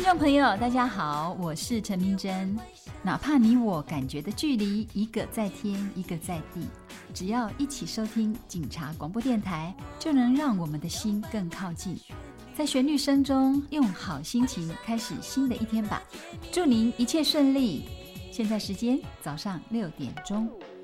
众朋友大家好，我是陈明真。哪怕你我感觉的距离一个在天一个在地，只要一起收听警察广播电台，就能让我们的心更靠近。在旋律声中用好心情开始新的一天吧，祝您一切顺利。现在时间早上6点钟。